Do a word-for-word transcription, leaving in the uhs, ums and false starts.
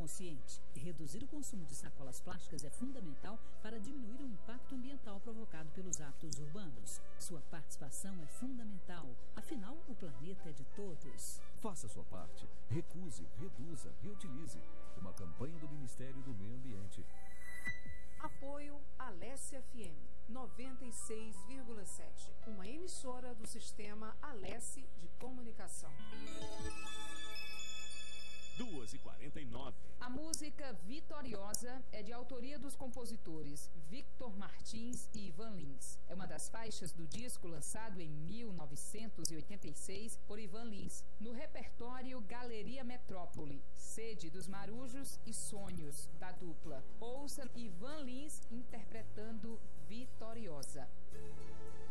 consciente. Reduzir o consumo de sacolas plásticas é fundamental para diminuir o impacto ambiental provocado pelos hábitos urbanos. Sua participação é fundamental. Afinal, o planeta é de todos. Faça a sua parte. Recuse, reduza, reutilize. Uma campanha do Ministério do Meio Ambiente. Apoio Alesse F M noventa e seis vírgula sete, uma emissora do sistema Alesse de comunicação. duas e quarenta e nove. A música Vitoriosa é de autoria dos compositores Victor Martins e Ivan Lins. É uma das faixas do disco lançado em mil novecentos e oitenta e seis por Ivan Lins, no repertório Galeria Metrópole, Sede dos Marujos e Sonhos, da dupla. Ouça Ivan Lins interpretando Vitoriosa.